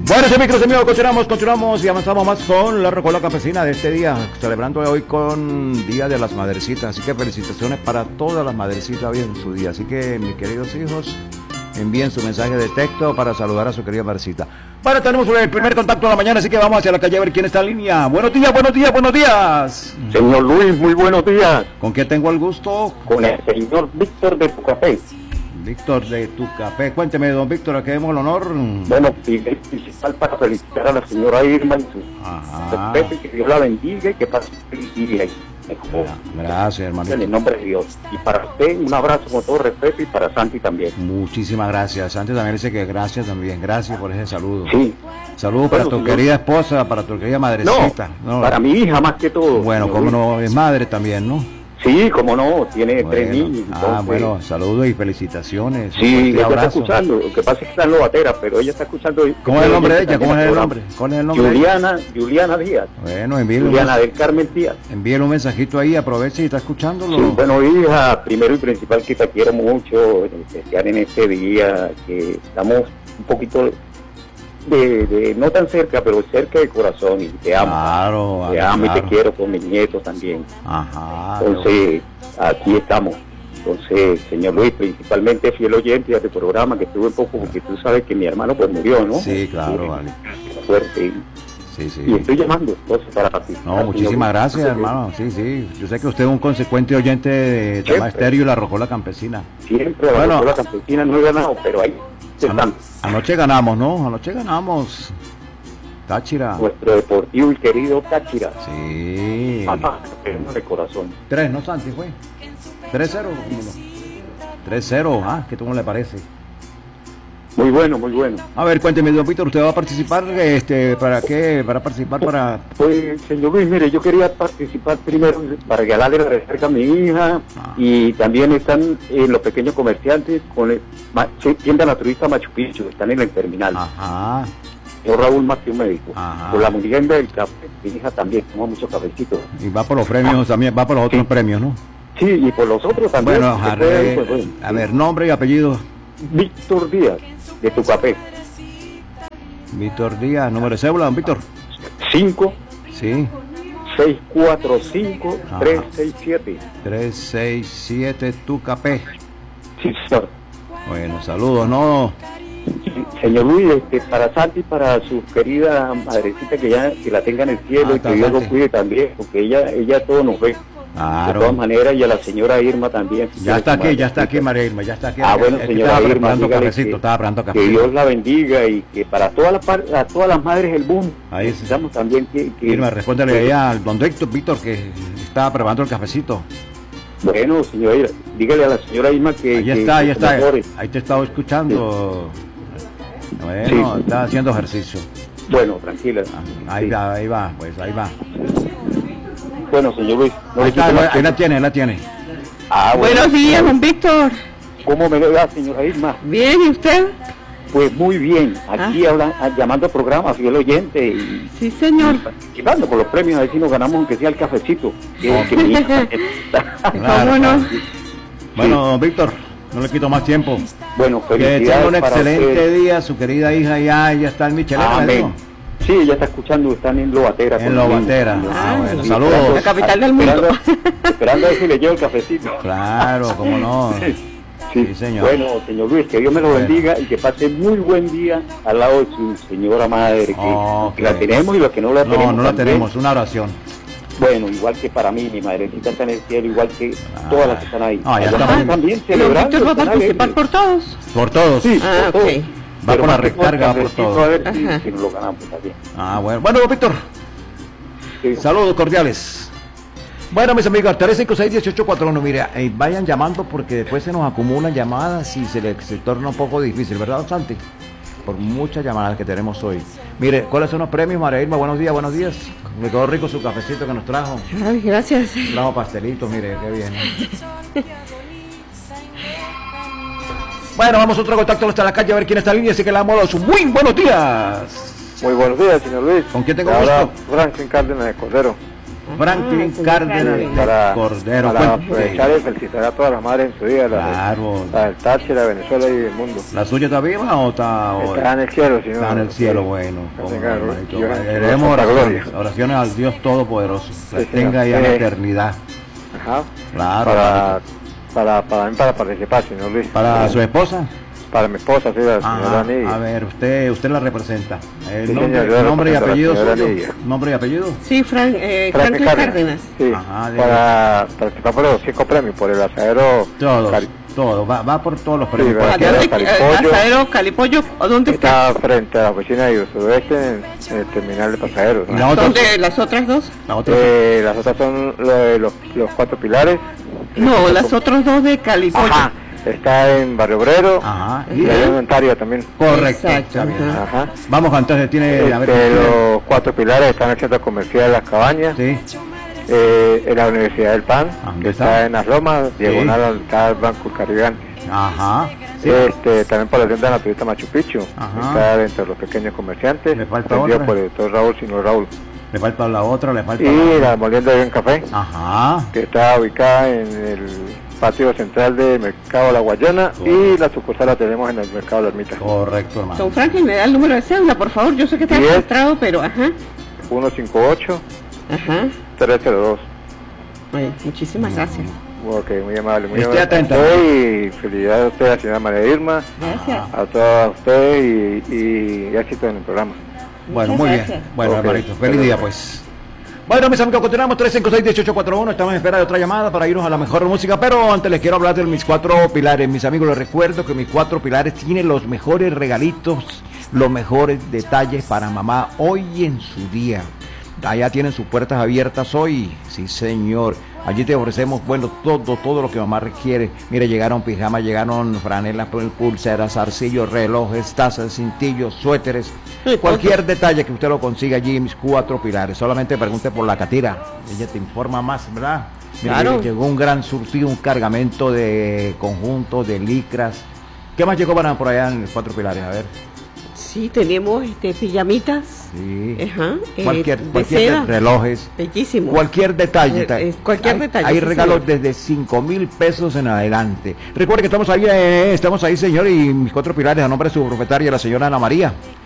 Bueno, amigos, continuamos y avanzamos más con la Rocola Campesina de este día, celebrando hoy con Día de las Madrecitas, así que felicitaciones para todas las madrecitas hoy en su día, así que mis queridos hijos, envíen su mensaje de texto para saludar a su querida madrecita. Bueno, tenemos el primer contacto de la mañana, así que vamos hacia la calle a ver quién está en línea. Buenos días, buenos días, buenos días. Señor Luis, muy buenos días. ¿Con quién tengo el gusto? Con el señor Víctor de Tucapé. Víctor de Tucapé, cuénteme, don Víctor, a qué demos el honor. Bueno, el principal para felicitar a la señora Irma y su respeto, que Dios la bendiga y que pase feliz día. Gracias, hermanito. En el nombre de Dios. Y para usted, un abrazo con todo respeto y para Santi también. Muchísimas gracias. Santi también dice que gracias también. Gracias por ese saludo. Sí. Saludos para tu querida esposa, para tu querida madrecita. No, para mi hija más que todo. Bueno, como no, es madre también, ¿no? Sí, como no, tiene 3 niños. Entonces... bueno, saludos y felicitaciones. Sí, ella está escuchando, lo que pasa es que está en Lobatera, pero ella está escuchando. ¿Cómo es el nombre de ella? ¿Cómo es el nombre? ¿Cuál es el nombre? Juliana Díaz. Bueno, envíele Juliana del Carmen Díaz. Envíele un mensajito ahí, aproveche y está escuchándolo. Sí, bueno, hija, primero y principal que te quiero mucho, en especial en este día, que estamos un poquito... de no tan cerca, pero cerca de corazón, y te amo. Claro, te amo y te quiero con mis nietos también. Ajá. Entonces, aquí estamos. Entonces, señor Luis, principalmente fiel oyente de este programa, que estuve un poco, porque tú sabes que mi hermano pues murió, ¿no? Sí, claro, vale. Fuerte. Sí, sí. Y estoy llamando entonces para participar. No, muchísimas gracias, hermano. Sí, sí. Yo sé que usted es un consecuente oyente de Tema Estéreo y la Rocola Campesina. Siempre la Rocola Campesina no he ganado, pero ahí están. Anoche ganamos, ¿no? Anoche ganamos. Táchira. Nuestro deportivo y querido Táchira. Sí. Mamá, de corazón. 3, ¿no, Santi? Fue 3-0. 3-0, ¿qué cómo le parece? Muy bueno, muy bueno. A ver, cuénteme, don Víctor, ¿usted va a participar? ¿Para qué? ¿Para participar para...? Pues, señor Luis, mire, yo quería participar primero para regalarle la recerca a mi hija, y también están los pequeños comerciantes con el tienda naturista Machu Picchu, están en el terminal. Ajá. Yo Raúl Mateo Médico. Ajá. Por la murienda del café, mi hija también, toma muchos cafecitos. Y va por los premios también, va por los otros premios, ¿no? Sí, y por los otros también. Bueno, a ver, nombre y apellido. Víctor Díaz, de Tucapé. Víctor Díaz, número de cédula, don Víctor. 5. Sí. 645-367. 367 Tucapé. Sí, señor. Bueno, saludos, ¿no? Señor Luis, para Santi, para su querida madrecita, que la tenga en el cielo y que Dios lo cuide también, porque ella todo nos ve. Claro. De todas maneras, y a la señora Irma también. Ya está aquí, María Irma, ya está aquí. Bueno, señora Irma, estaba preparando café. Que Dios la bendiga y que para todas las madres del mundo, ahí necesitamos también que Irma, respóndele ahí al don Víctor, que estaba preparando el cafecito. Bueno, señora Irma, dígale a la señora Irma que... Ahí está, ahí te he estado escuchando. Sí. Bueno, sí. Está haciendo ejercicio. Bueno, tranquila. Ahí va. Bueno, señor Luis. Ahí la tiene. Bueno. Buenos días, don Víctor. ¿Cómo me va, señora Irma? Bien, ¿y usted? Pues muy bien. Aquí llamando al programa, fiel oyente. Y, sí, señor. Y participando por los premios, a ver si nos ganamos aunque sea el cafecito. ¿Cómo no? Bueno, don Víctor, no le quito más tiempo. Bueno, felicidades. Que tenga un excelente día. Su querida hija ya está en Michelena. Amén. Sí, ella está escuchando, están en Lobatera. En Lobatera. Bueno, saludos. La capital del mundo. Esperando a ver si le llevo el cafecito. Claro, cómo no. Sí, señor. Bueno, señor Luis, que Dios me lo bendiga y que pase muy buen día al lado de su señora madre, que la tenemos y los que no la tenemos. No la tenemos, una oración. Bueno, igual que para mí, mi madrecita está en el cielo, igual que todas las que están ahí. Ya estamos también celebrando. ¿Víctor va a participar por todos? Por todos. Sí, por todos. Okay. Va por la recarga, por todo. A ver si nos lo ganamos también. Bueno, Víctor. Sí. Saludos cordiales. Bueno, mis amigos, 356-1841, mire, vayan llamando porque después se nos acumulan llamadas y se torna un poco difícil, ¿verdad, Santi? Por muchas llamadas que tenemos hoy. Mire, ¿cuáles son los premios, María Irma? Buenos días. Me quedó rico su cafecito que nos trajo. Ay, gracias. Trajo pastelitos, mire, qué bien. Bueno, vamos a otro contacto hasta la calle a ver quién está en línea, así que le damos los muy buenos días. Muy buenos días, señor Luis. ¿Con quién tengo gusto? Franklin Cárdenas de Cordero. Franklin señor Cárdenas Franklin. Para, Cordero. para Cuénteme. aprovechar y felicitar a todas las madres en su día, Claro. la del Táchira, de Venezuela y del mundo. ¿La suya está viva o está...? Está en el cielo, si no. Está en el cielo, bueno. Que tenga hermanito. gloria. Haremos Santa oraciones, gloria. oraciones al Dios Todopoderoso. La Sí, tenga señor. ya en la eternidad. Ajá. Claro. Para participar, señor Luis. Para su esposa. Para mi esposa, sí, la señora Ajá. Nidia. A ver, usted la representa. El Sí, nombre, señor, yo nombre y represento a la apellido señora suyo. Nidia. Nombre y apellido. Sí, Franklin Cárdenas. Sí, Ajá, para participar por los 5 premios, por el asadero. Todos. Cari- Todo. Va por todos los premios. va. Cualquiera. ¿Dónde Calipollo. Asadero Calipollo? ¿O dónde está? Está frente a la oficina de Sudoeste en el terminal de pasajeros. ¿no? Y la otra, ¿Dónde las otras dos? la otra. Las otras son los 4 pilares. No, las otras dos de Calipollo. Ajá, está en Barrio Obrero Ajá. y hay en Ontario también. Correcto. Exacto, Está bien. ajá. Ajá. Vamos, entonces tiene. A ver, Los 4 pilares están en el centro comercial Las Cabañas, sí. en la Universidad del PAN, ¿Dónde que está? está en Las Lomas, diagonal al está el Banco Caribe. Ajá. Sí. También por la tienda naturista Machu Picchu, Ajá. está dentro de los pequeños comerciantes, Le falta atendido otra. por el doctor Raúl Sino Raúl. Le falta la otra, le falta Y la molienda de Buen Café, Ajá. que está ubicada en el patio central del Mercado La Guayana, y la sucursal la tenemos en el Mercado La Ermita. Correcto, hermano. Don Franklin, me da el número de cédula, por favor. Yo sé que está 10. registrado, pero ajá. 158-302. Bueno, muchísimas gracias. Ok, muy amable, muy Esté amable. atenta. Y felicidades a usted, a la señora María Irma, Gracias. a todos ustedes y éxito en el programa. Bueno, Muchas muy bien. gracias. Bueno, Ok. hermanito, feliz día, pues. Bueno, mis amigos, continuamos 356-1841. Estamos en espera de otra llamada para irnos a la mejor música. Pero antes les quiero hablar de mis 4 pilares. Mis amigos, les recuerdo que mis 4 pilares tienen los mejores regalitos, los mejores detalles para mamá hoy en su día. Allá tienen sus puertas abiertas hoy. Sí, señor. Allí te ofrecemos, bueno, todo lo que mamá requiere. Mire, llegaron pijamas, llegaron franelas, pulseras, zarcillos, relojes, tazas, cintillos, suéteres. Sí, Cualquier detalle que usted lo consiga allí en mis 4 pilares. Solamente pregunte por la Catira. Ella te informa más, ¿verdad? Mire, Claro. llegó un gran surtido, un cargamento de conjuntos, de licras. ¿Qué más llegó por allá en los 4 pilares? A ver. Sí, tenemos pijamitas. Sí. Ajá. Cualquier de seda. relojes. Bellísimo. Cualquier detalle. Cualquier Hay- detalle. Hay sí, regalos señor. desde 5,000 pesos en adelante. Recuerde que estamos ahí, señor, y mis 4 pilares a nombre de su propietaria, la señora Ana María.